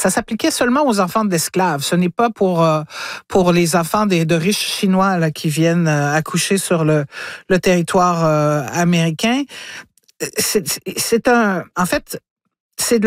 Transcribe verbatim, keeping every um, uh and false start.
ça s'appliquait seulement aux enfants d'esclaves. Ce n'est pas pour euh, pour les enfants des, de riches Chinois là, qui viennent euh, accoucher sur le, le territoire euh, américain. C'est, c'est un, en fait, c'est de